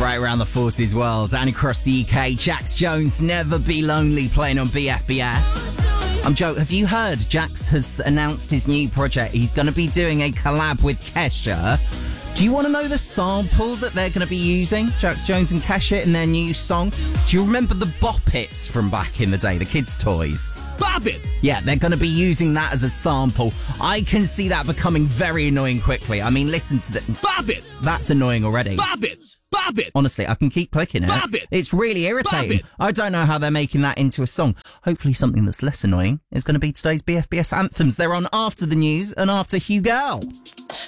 right around the forces world and across the UK. Jax Jones, Never Be Lonely, playing on BFBS. Joe, have you heard Jax has announced his new project? He's going to be doing a collab with Kesha. Do you want to know the sample that they're going to be using, Jax Jones and Kesha, in their new song? Do you remember the Bop Its from back in the day, the kids' toys? Bop It! Yeah, they're going to be using that as a sample. I can see that becoming very annoying quickly. I mean, listen to the... Bop It! That's annoying already. Bop It! Bop It! Honestly, I can keep clicking it. Bop It! It's really irritating. Bop It! I don't know how they're making that into a song. Hopefully something that's less annoying is going to be today's BFBS anthems. They're on after the news and after Hugh Girl.